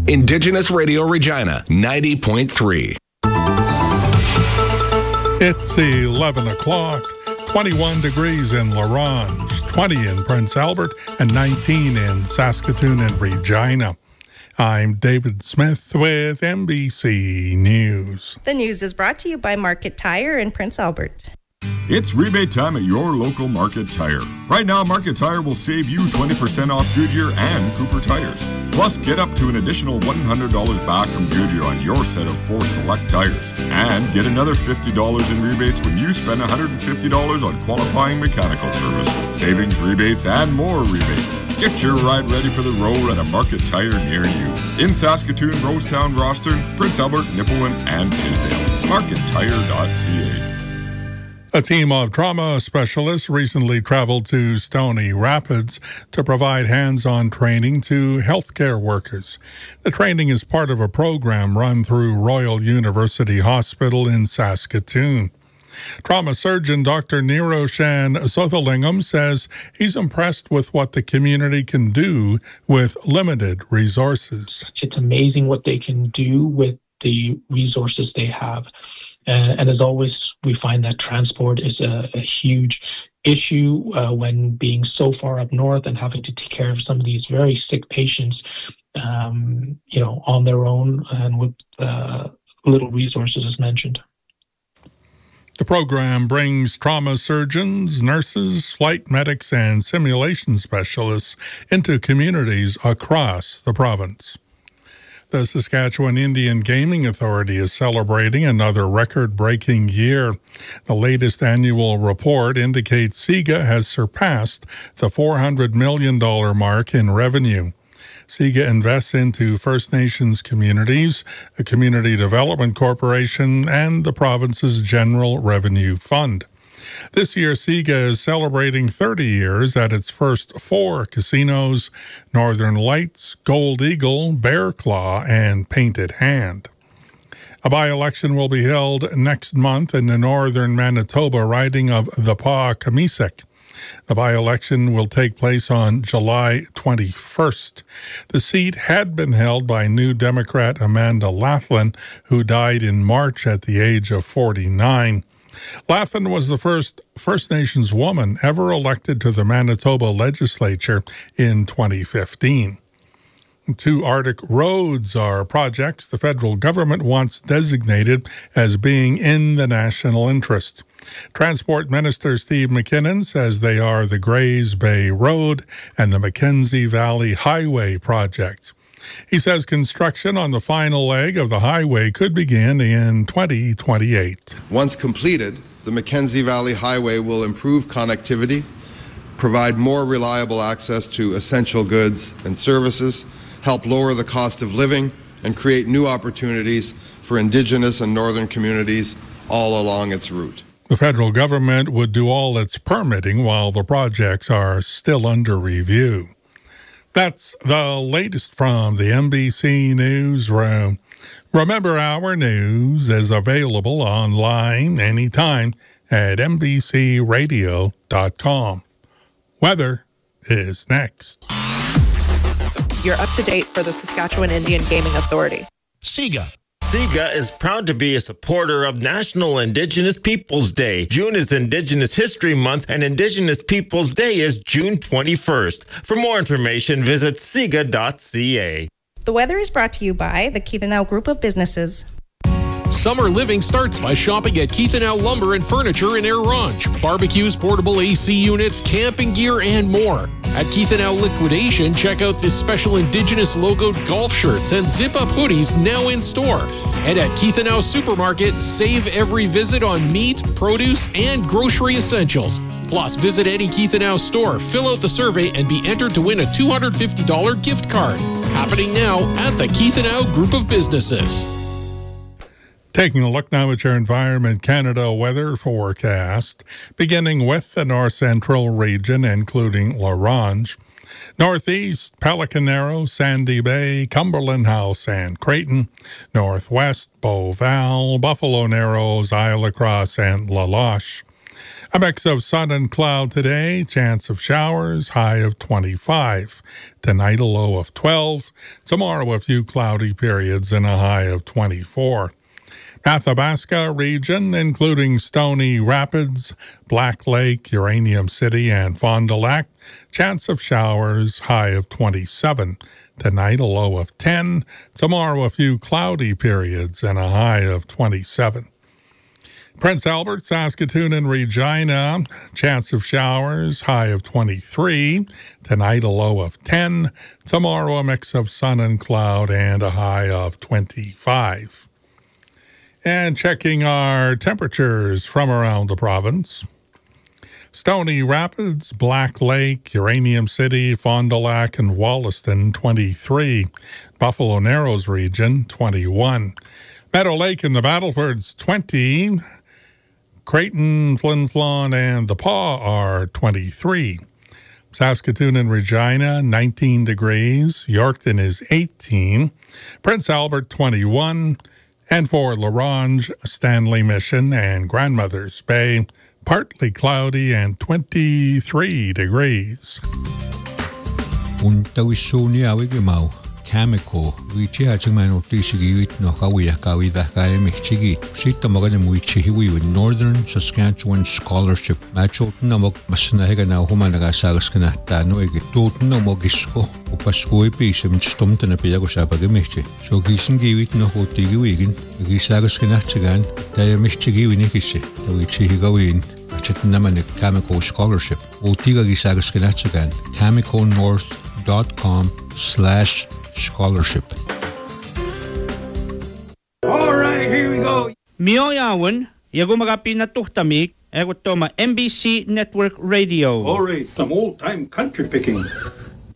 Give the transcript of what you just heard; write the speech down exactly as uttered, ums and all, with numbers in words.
Indigenous Radio Regina, ninety point three. It's eleven o'clock, twenty-one degrees in La Ronge, twenty in Prince Albert, and nineteen in Saskatoon and Regina. I'm David Smith with N B C News. The news is brought to you by Market Tire in Prince Albert. It's rebate time at your local Market Tire. Right now, Market Tire will save you twenty percent off Goodyear and Cooper tires. Plus, get up to an additional one hundred dollars back from Goodyear on your set of four select tires. And get another fifty dollars in rebates when you spend one hundred fifty dollars on qualifying mechanical service. Savings, rebates, and more rebates. Get your ride ready for the road at a Market Tire near you. In Saskatoon, Rosetown, Rosthern, Prince Albert, Nipawin, and Tisdale. market tire dot c a. A team of trauma specialists recently traveled to Stony Rapids to provide hands-on training to healthcare workers. The training is part of a program run through Royal University Hospital in Saskatoon. Trauma surgeon Doctor Niroshan Sotholingam says he's impressed with what the community can do with limited resources. It's amazing what they can do with the resources they have. Uh, and as always, we find that transport is a, a huge issue uh, when being so far up north and having to take care of some of these very sick patients, um, you know, on their own and with uh, little resources, as mentioned. The program brings trauma surgeons, nurses, flight medics, and simulation specialists into communities across the province. The Saskatchewan Indian Gaming Authority is celebrating another record-breaking year. The latest annual report indicates SIGA has surpassed the four hundred million dollars mark in revenue. SIGA invests into First Nations communities, a community development corporation, and the province's general revenue fund. This year, SIGA is celebrating thirty years at its first four casinos: Northern Lights, Gold Eagle, Bear Claw, and Painted Hand. A by-election will be held next month in the northern Manitoba riding of the Pas-Kamisek. The by-election will take place on July twenty-first. The seat had been held by New Democrat Amanda Laughlin, who died in March at the age of forty-nine. Laughlin was the first First Nations woman ever elected to the Manitoba legislature in twenty fifteen. Two Arctic roads are projects the federal government wants designated as being in the national interest. Transport Minister Steve McKinnon says they are the Grays Bay Road and the Mackenzie Valley Highway project. He says construction on the final leg of the highway could begin in twenty twenty-eight. Once completed, the Mackenzie Valley Highway will improve connectivity, provide more reliable access to essential goods and services, help lower the cost of living, and create new opportunities for Indigenous and northern communities all along its route. The federal government would do all its permitting while the projects are still under review. That's the latest from the N B C Newsroom. Remember, our news is available online anytime at n b c radio dot com. Weather is next. You're up to date for the Saskatchewan Indian Gaming Authority. SIGA. SIGA is proud to be a supporter of National Indigenous Peoples Day. June is Indigenous History Month, and Indigenous Peoples Day is June twenty-first. For more information, visit siga dot c a. The weather is brought to you by the Keithanau Group of Businesses. Summer living starts by shopping at Keithanau Lumber and Furniture in Air Ronge. Barbecues, portable A C units, camping gear, and more. At Keithanau Liquidation, check out the special Indigenous logoed golf shirts and zip-up hoodies now in store. And at Keithanau Supermarket, save every visit on meat, produce, and grocery essentials. Plus, visit any Keithanau store, fill out the survey, and be entered to win a two hundred fifty dollars gift card. Happening now at the Keithanau Group of Businesses. Taking a look now at your Environment Canada weather forecast, beginning with the north central region, including La Ronge. Northeast, Pelican Narrow, Sandy Bay, Cumberland House, and Creighton. Northwest, Beauval, Buffalo Narrows, Isle Lacrosse, and La Loche. A mix of sun and cloud today, chance of showers, high of twenty-five. Tonight, a low of twelve. Tomorrow, a few cloudy periods and a high of twenty-four. Athabasca region, including Stony Rapids, Black Lake, Uranium City, and Fond du Lac, chance of showers, high of twenty-seven. Tonight, a low of ten. Tomorrow, a few cloudy periods and a high of twenty-seven. Prince Albert, Saskatoon, and Regina, chance of showers, high of twenty-three. Tonight, a low of ten. Tomorrow, a mix of sun and cloud and a high of twenty-five. And checking our temperatures from around the province. Stony Rapids, Black Lake, Uranium City, Fond du Lac, and Wollaston, twenty-three. Buffalo Narrows region, twenty-one. Meadow Lake and the Battlefords, twenty. Creighton, Flin Flon, and the Paw are twenty-three. Saskatoon and Regina, nineteen degrees. Yorkton is eighteen. Prince Albert, twenty-one. And for La Ronge, Stanley Mission, and Grandmother's Bay, partly cloudy and twenty-three degrees. Chemical, which has a man of this no Hawaii Kawida Kaimichigi, Sitamagan Wichiwi with Northern Saskatchewan Scholarship, Macho Namok Masnahegana Humanagasagaskanata Noegi, Toten Mogisco, Upasco piece and stumped in a Piagosapagamichi. So Gisingi no Hotigi Wigan, Gisagaskanatagan, Diamichigi Nikisi, the Wichihigoin. Chitnamanik Chemical Scholarship, Otiga Gisagaskanatagan, chemical north dot com slash scholarship. All right, here we go. Miyoyawan, yago magapi na tuhtamik, ego toma M B C Network Radio. All right, some old-time country picking.